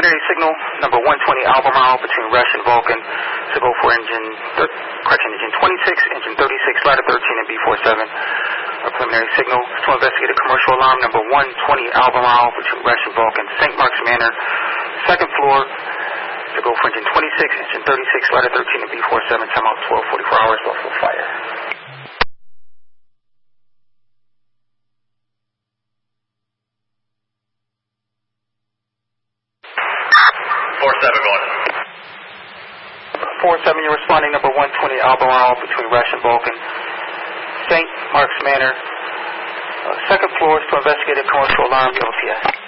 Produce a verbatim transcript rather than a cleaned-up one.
preliminary signal number one twenty Albemarle between Rush and Vulcan to go for engine, th- correction, engine twenty-six, engine thirty-six, ladder thirteen, and B forty-seven. A preliminary signal to investigate a commercial alarm number one twenty Albemarle between Rush and Vulcan, Saint Mark's Manor, second floor, to go for engine twenty-six, engine thirty-six, ladder thirteen, and B forty-seven. Time out twelve forty-four hours, Buffalo Fire. four seven going. four seven, you're responding number one twenty Albemarle between Rush and Vulcan, Saint Mark's Manor, uh, second floor, to investigate a commercial alarm, L T S.